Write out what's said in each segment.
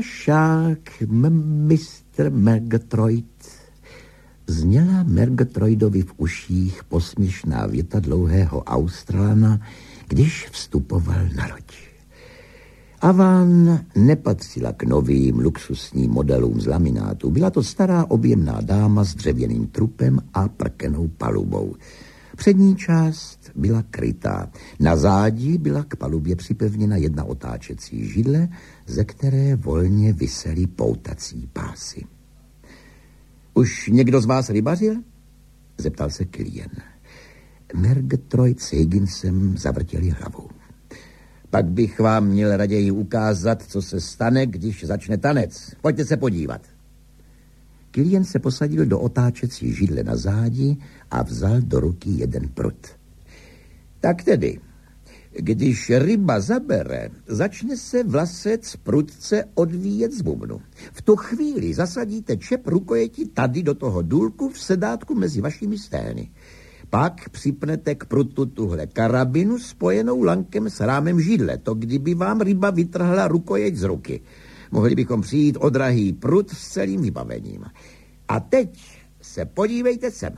Šák, mistr Murgatroyd. Zněla Murgatroydovi v uších posměšná věta dlouhého Australana, když vstupoval na loď. Avan nepatřila k novým luxusním modelům z laminátu. Byla to stará objemná dáma s dřevěným trupem a prkenou palubou. Přední část byla krytá. Na zádi byla k palubě připevněna jedna otáčecí židle, ze které volně visely poutací pásy. Už někdo z vás rybařil? Zeptal se Killian. Murgatroyd s Higginsem zavrtěli hlavou. Pak bych vám měl raději ukázat, co se stane, když začne tanec. Pojďte se podívat. Killian se posadil do otáčecí židle na zádi a vzal do ruky jeden prut. Tak tedy, když ryba zabere, začne se vlasec prudce odvíjet z bubnu. V tu chvíli zasadíte čep rukojeti tady do toho důlku v sedátku mezi vašimi stény. Pak připnete k prutu tuhle karabinu spojenou lankem s rámem židle. To kdyby vám ryba vytrhla rukojeť z ruky. Mohli bychom přijít o drahý prut s celým vybavením. A teď se podívejte sem.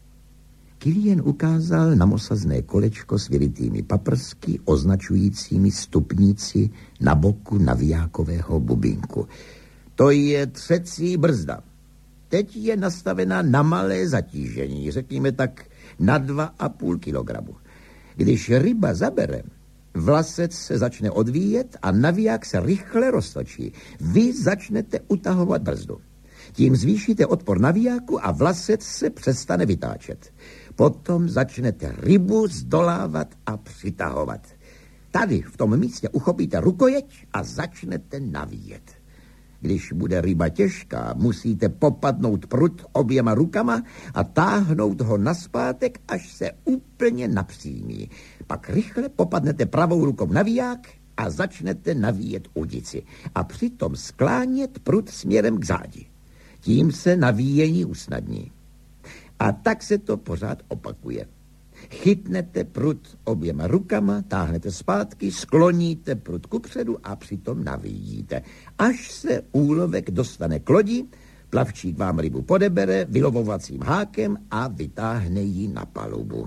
Killian ukázal na mosazné kolečko s vyrytými paprsky označujícími stupnici na boku navijákového bubínku. To je třecí brzda. Teď je nastavena na malé zatížení, řekněme tak na 2,5 kilogramu. Když ryba zabere, vlasec se začne odvíjet a naviják se rychle roztočí. Vy začnete utahovat brzdu. Tím zvýšíte odpor navijáku a vlasec se přestane vytáčet. Potom začnete rybu zdolávat a přitahovat. Tady v tom místě uchopíte rukojeť a začnete navíjet. Když bude ryba těžká, musíte popadnout prut oběma rukama a táhnout ho nazpátek, až se úplně napřímí. Pak rychle popadnete pravou rukou naviják a začnete navíjet udici. A přitom sklánět prut směrem k zádi. Tím se navíjení usnadní. A tak se to pořád opakuje. Chytnete prut oběma rukama, táhnete zpátky, skloníte prut kupředu a přitom navíjíte. Až se úlovek dostane k lodi, plavčík vám rybu podebere vylovovacím hákem a vytáhne ji na palubu.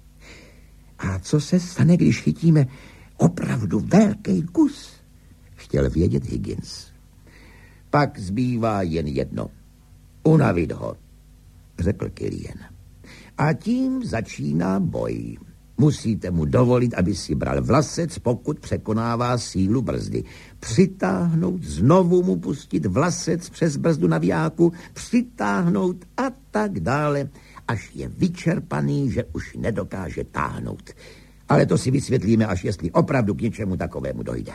A co se stane, když chytíme opravdu velký kus? Chtěl vědět Higgins. Pak zbývá jen jedno. Unavit ho, řekl Killian. A tím začíná boj. Musíte mu dovolit, aby si bral vlasec, pokud překonává sílu brzdy. Přitáhnout, znovu mu pustit vlasec přes brzdu navijáku, přitáhnout a tak dále, až je vyčerpaný, že už nedokáže táhnout. Ale to si vysvětlíme, až jestli opravdu k něčemu takovému dojde.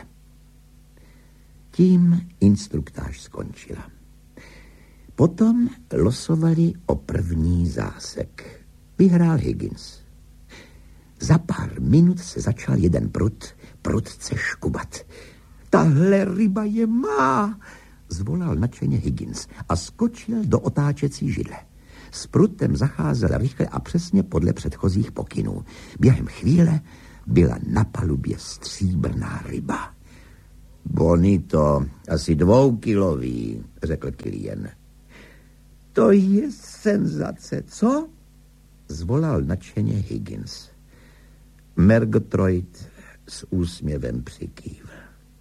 Tím instruktáž skončila. Potom losovali o první zásek. Vyhrál Higgins. Za pár minut se začal jeden prudce škubat. Tahle ryba je má, zvolal nadšeně Higgins a skočil do otáčecí židle. S prutem zacházel rychle a přesně podle předchozích pokynů. Během chvíle byla na palubě stříbrná ryba. Bonito, asi 2kilový, řekl Killian. To je senzace, co? Zvolal nadšeně Higgins. Murgatroyd s úsměvem přikývl.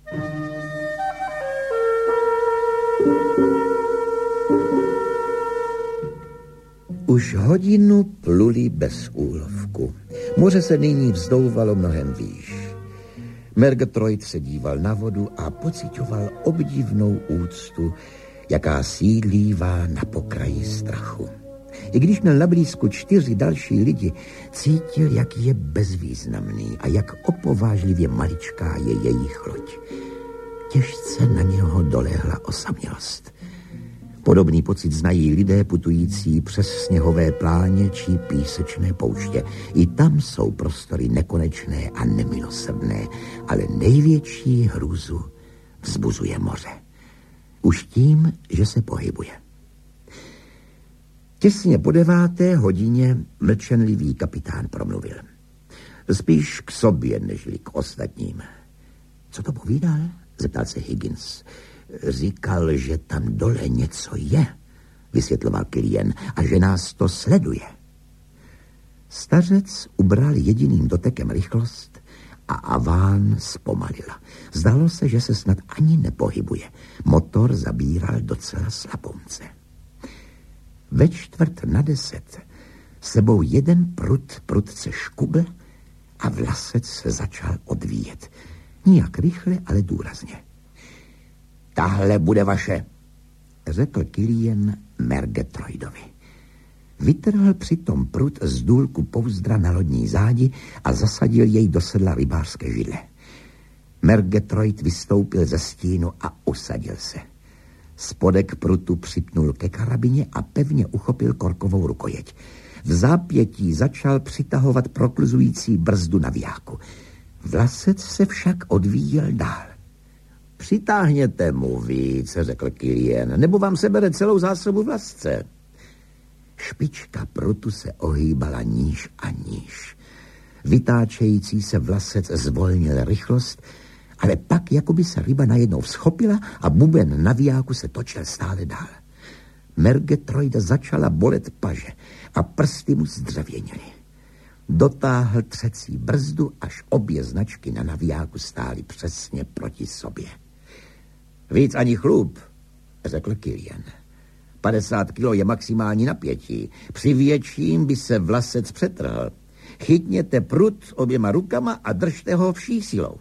Už hodinu pluli bez úlovku. Moře se nyní vzdouvalo mnohem výš. Murgatroyd se díval na vodu a pociťoval obdivnou úctu, jaká sídlívá na pokraji strachu. I když měl na blízku 4 další lidi, cítil, jak je bezvýznamný a jak opovážlivě maličká je jejich loď. Těžce na něho dolehla osamělost. Podobný pocit znají lidé putující přes sněhové pláně či písečné pouště. I tam jsou prostory nekonečné a nemilosrdné, ale největší hrůzu vzbuzuje moře. Už tím, že se pohybuje. Těsně po 9:00 mlčenlivý kapitán promluvil. Spíš k sobě, nežli k ostatním. Co to povídal? Zeptal se Higgins. Říkal, že tam dole něco je, vysvětloval Killian, a že nás to sleduje. Stařec ubral jediným dotekem rychlost a Aván zpomalila. Zdalo se, že se snad ani nepohybuje. Motor zabíral docela slabonce. Ve 9:45 sebou jeden prudce škubl a vlasec se začal odvíjet. Nijak rychle, ale důrazně. Tahle bude vaše, řekl Killian Murgatroydovi. Vytrhl přitom prut z důlku pouzdra na lodní zádi a zasadil jej do sedla rybářské židle. Murgatroyd vystoupil ze stínu a usadil se. Spodek prutu připnul ke karabině a pevně uchopil korkovou rukojeť. V zápětí začal přitahovat prokluzující brzdu navijáku. Vlasec se však odvíjel dál. Přitáhněte mu víc, řekl Killian, nebo vám sebere celou zásobu vlasce. Špička prutu se ohýbala níž a níž. Vytáčející se vlasec zvolnil rychlost, ale pak jakoby se ryba najednou vzchopila a buben navijáku se točil stále dál. Murgatroyda začala bolet paže a prsty mu zdřevěnily. Dotáhl třecí brzdu, až obě značky na navijáku stály přesně proti sobě. Víc ani chlup, řekl Killian. 50 kilo je maximální napětí. Při větším by se vlasec přetrhl. Chytněte prut oběma rukama a držte ho vší silou.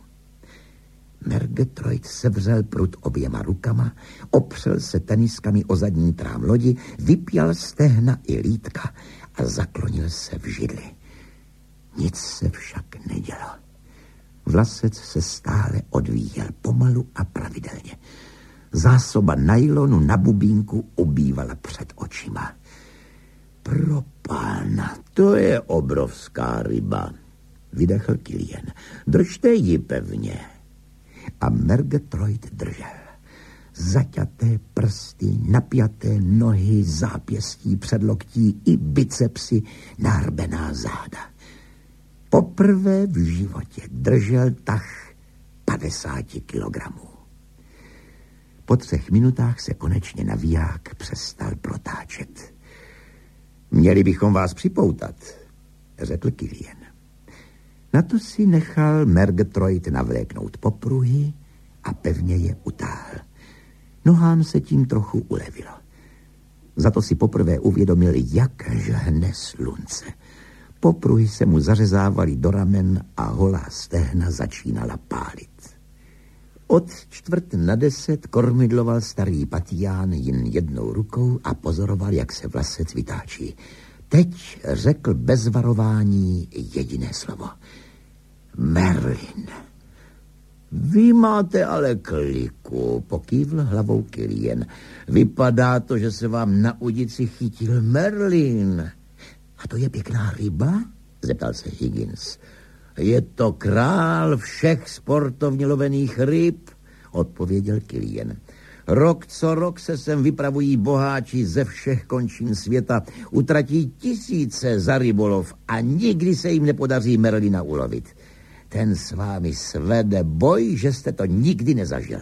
Murgatroyd sevřel prut oběma rukama, opřel se teniskami o zadní trám lodi, vypjal stehna i lítka a zaklonil se v židli. Nic se však nedělo. Vlasec se stále odvíjel pomalu a pravidelně. Zásoba nylonu na bubínku ubývala před očima. Pro pána, to je obrovská ryba, vydechl Killian. Držte ji pevně. A Murgatroyd držel. Zaťaté prsty, napjaté nohy, zápěstí, předloktí i bicepsy, nahrbená záda. Poprvé v životě držel tah 50 kilogramů. Po 3 minutách se konečně naviják přestal protáčet. Měli bychom vás připoutat, řekl Killian. Na to si nechal Murgatroyd navléknout popruhy a pevně je utáhl. Nohám se tím trochu ulevilo. Za to si poprvé uvědomil, jak žhne slunce. Popruhy se mu zařezávaly do ramen a holá stehna začínala pálit. Od 9:45 kormidloval starý Patián jen jednou rukou a pozoroval, jak se vlasec vytáčí. Teď řekl bez varování jediné slovo. Merlin. Vy máte ale kliku, pokývl hlavou Killian. Vypadá to, že se vám na udici chytil Merlin. A to je pěkná ryba? Zeptal se Higgins. Je to král všech sportovně lovených ryb, odpověděl Killian. Rok co rok se sem vypravují boháči ze všech končin světa, utratí tisíce za rybolov a nikdy se jim nepodaří Merlina ulovit. Ten s vámi svede boj, že jste to nikdy nezažil.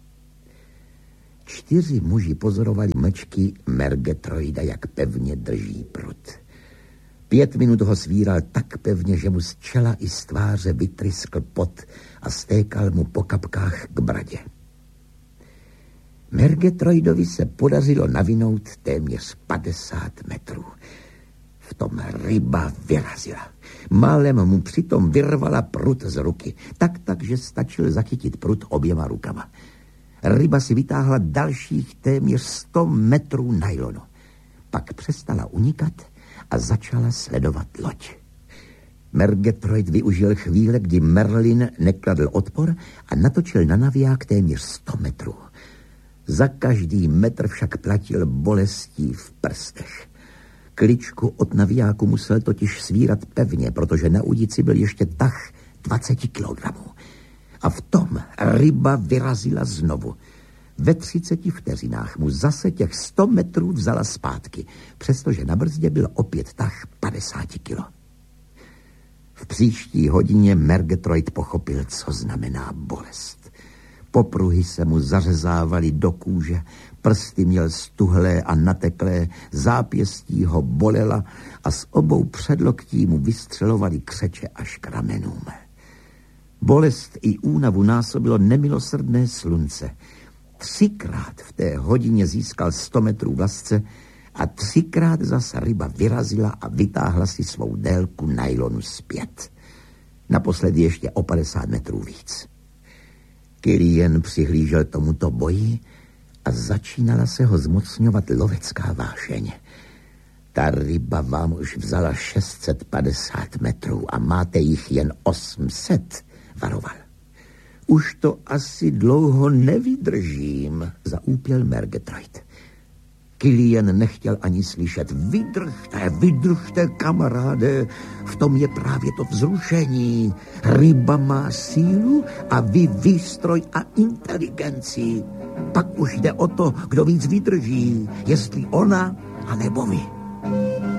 4 muži pozorovali mlčky Murgatroyda, jak pevně drží prut. 5 minut ho svíral tak pevně, že mu z čela i z tváře vytryskl pot a stékal mu po kapkách k bradě. Murgatroydovi se podařilo navinout téměř 50 metrů. V tom ryba vyrazila. Málem mu přitom vyrvala prut z ruky. Tak, že stačil zachytit prut oběma rukama. Ryba si vytáhla dalších téměř 100 metrů nylonu. Pak přestala unikat a začala sledovat loď. Murgatroyd využil chvíle, kdy Merlin nekladl odpor a natočil na naviják téměř 100 metrů. Za každý metr však platil bolestí v prstech. Kličku od navijáku musel totiž svírat pevně, protože na udici byl ještě tah 20 kilogramů. A v tom ryba vyrazila znovu. Ve 30 vteřinách mu zase těch 100 metrů vzala zpátky, přestože na brzdě byl opět tah 50 kilo. V příští hodině Murgatroyd pochopil, co znamená bolest. Popruhy se mu zařezávaly do kůže, prsty měl stuhlé a nateklé, zápěstí ho bolela a z obou předloktí mu vystřelovaly křeče až k ramenům. Bolest i únavu násobilo nemilosrdné slunce. 3krát v té hodině získal 100 metrů vlasce a 3krát zas ryba vyrazila a vytáhla si svou délku nylonu zpět. Naposledy ještě o 50 metrů víc. Killian přihlížel tomuto boji a začínala se ho zmocňovat lovecká vášeň. Ta ryba vám už vzala 650 metrů a máte jich jen 800, varoval. Už to asi dlouho nevydržím, zaúpěl Murgatroyd. Killian nechtěl ani slyšet. Vydržte, kamaráde, v tom je právě to vzrušení. Ryba má sílu a vy výstroj a inteligenci. Pak už jde o to, kdo víc vydrží, jestli ona, anebo vy.